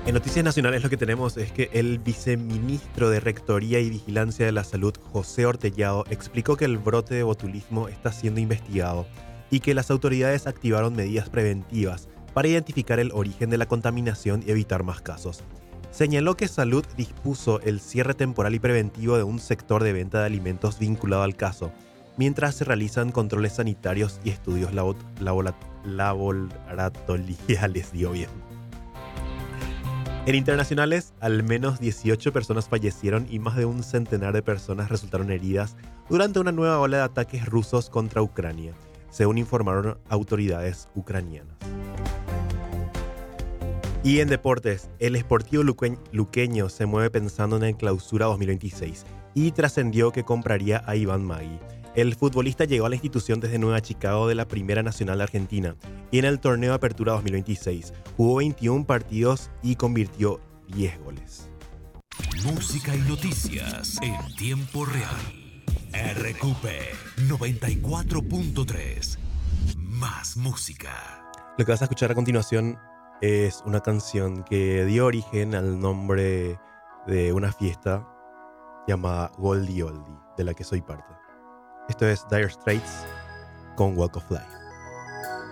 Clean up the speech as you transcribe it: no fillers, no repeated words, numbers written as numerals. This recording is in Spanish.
En Noticias Nacionales lo que tenemos es que el viceministro de Rectoría y Vigilancia de la Salud, José Ortellado, explicó que el brote de botulismo está siendo investigado y que las autoridades activaron medidas preventivas para identificar el origen de la contaminación y evitar más casos. Señaló que Salud dispuso el cierre temporal y preventivo de un sector de venta de alimentos vinculado al caso, mientras se realizan controles sanitarios y estudios laboratoriales, digo bien. En internacionales, al menos 18 personas fallecieron y más de un centenar de personas resultaron heridas durante una nueva ola de ataques rusos contra Ucrania, según informaron autoridades ucranianas. Y en deportes, el Sportivo Luqueño se mueve pensando en el Clausura 2026 y trascendió que compraría a Iván Magui. El futbolista llegó a la institución desde Nueva Chicago de la Primera Nacional de Argentina y en el torneo de Apertura 2026 jugó 21 partidos y convirtió 10 goles. Música y noticias en tiempo real. RQP 94.3. Más música. Lo que vas a escuchar a continuación es una canción que dio origen al nombre de una fiesta llamada Goldie Oldie, de la que soy parte. Esto es Dire Straits con Walk of Life.